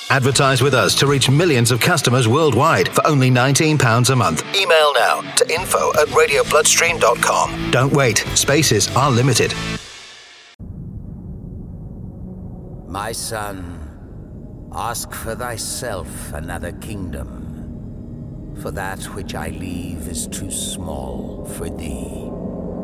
Advertise with us to reach millions of customers worldwide for only £19 a month. Email now to info@radiobloodstream.com. Don't wait. Spaces are limited. My son, ask for thyself another kingdom, for that which I leave is too small for thee.